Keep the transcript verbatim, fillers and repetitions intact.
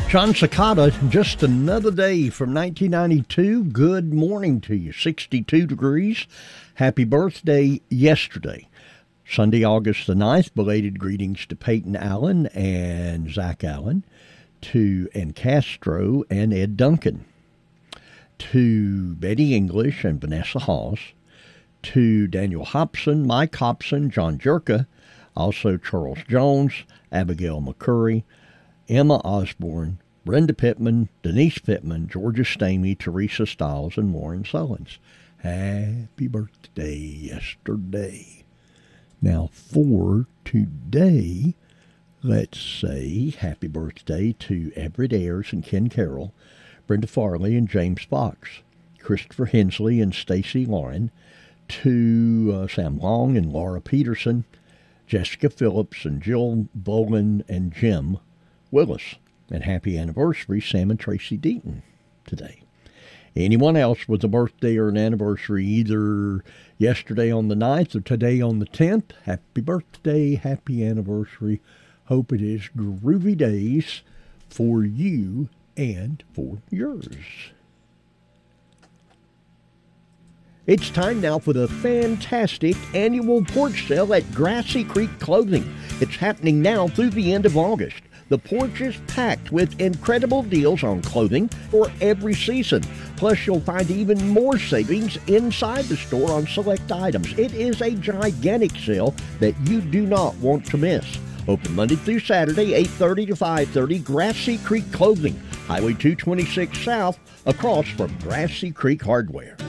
John Cicada, just another day from nineteen ninety-two. Good morning to you. sixty-two degrees. Happy birthday yesterday. Sunday, August the ninth. Belated greetings to Peyton Allen and Zach Allen, to and Castro and Ed Duncan, to Betty English and Vanessa Hawes, to Daniel Hobson, Mike Hobson, John Jerka, also Charles Jones, Abigail McCurry, Emma Osborne, Brenda Pittman, Denise Pittman, Georgia Stamey, Teresa Stiles, and Warren Sullins. Happy birthday yesterday. Now for today, let's say happy birthday to Everett Ayers and Ken Carroll, Brenda Farley and James Fox, Christopher Hensley and Stacy Lauren, to uh, Sam Long and Laura Peterson, Jessica Phillips and Jill Boland and Jim Willis. And happy anniversary, Sam and Tracy Deaton today. Anyone else with a birthday or an anniversary either yesterday on the ninth or today on the tenth, happy birthday, happy anniversary. Hope it is groovy days for you and for yours. It's time now for the fantastic annual porch sale at Grassy Creek Clothing. It's happening now through the end of August. The porch is packed with incredible deals on clothing for every season. Plus, you'll find even more savings inside the store on select items. It is a gigantic sale that you do not want to miss. Open Monday through Saturday, eight thirty to five thirty, Grassy Creek Clothing, Highway two twenty-six South, across from Grassy Creek Hardware.